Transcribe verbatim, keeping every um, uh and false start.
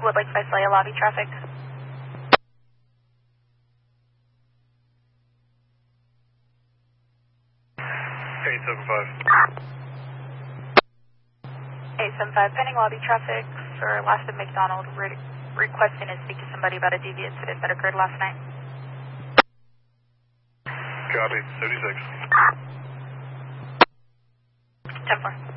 Woodlake Visalia lobby traffic. eight seven five. eight seven five, pending lobby traffic for last of McDonald, re requesting to speak to somebody about a D V incident that occurred last night. Copy, seventy-six. ten four.